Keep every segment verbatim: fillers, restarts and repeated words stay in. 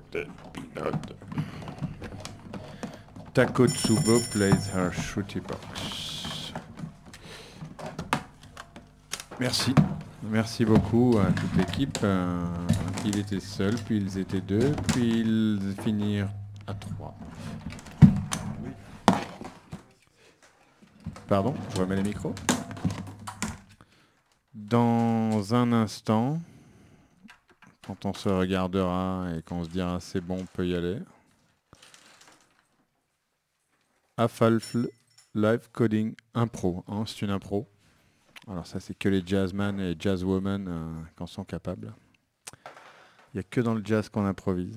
de Pinode. Takotsubo plays her shooty box. Merci. Merci beaucoup à toute l'équipe. Euh, il était seul, puis ils étaient deux, puis ils finirent à trois. Pardon, je remets les micros. Dans un instant, quand on se regardera et qu'on se dira c'est bon, on peut y aller. Afalfl Live Coding Impro. Hein, c'est une impro. Alors ça, c'est que les jazzmen et jazzwomen euh, qui en sont capables. Il n'y a que dans le jazz qu'on improvise.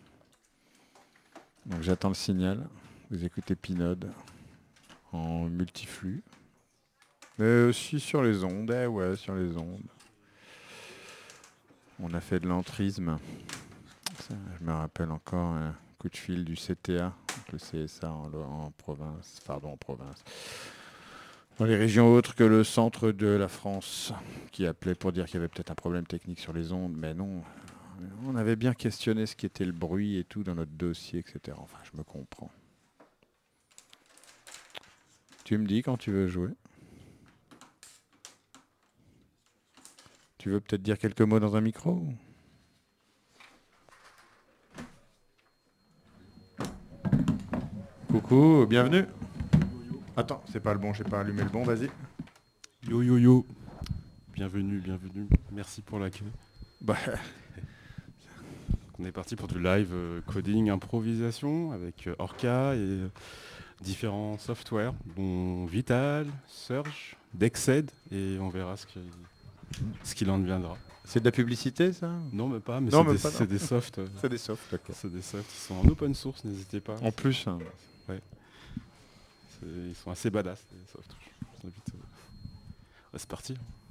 Donc j'attends le signal. Vous écoutez Pinode en multiflux. Mais aussi sur les ondes. Eh ouais, sur les ondes. On a fait de l'entrisme. Ça, je me rappelle encore un coup de fil du C T A, le C S A en, en province, pardon, en province. Dans les régions autres que le centre de la France, qui appelait pour dire qu'il y avait peut-être un problème technique sur les ondes, mais non. On avait bien questionné ce qu'était le bruit et tout dans notre dossier, et cetera. Enfin, je me comprends. Tu me dis quand tu veux jouer. Tu veux peut-être dire quelques mots dans un micro ? Coucou, bienvenue. Attends, c'est pas le bon, j'ai pas allumé le bon, vas-y. Yo yo yo, bienvenue, bienvenue, merci pour l'accueil. Bah. On est parti pour du live euh, coding, improvisation avec euh, Orca et euh, différents softwares, dont Vital, Surge, Dexed, et on verra ce qu'il ce qu'il en deviendra. C'est de la publicité, ça ? Non, mais pas, mais Non, c'est même des, pas, c'est des softs. euh, C'est des softs, d'accord. C'est des softs, ils sont en open source, n'hésitez pas. En plus, hein. Ouais. C'est- Ils sont assez badass, les softs. Je vous invite, euh, ouais, c'est parti.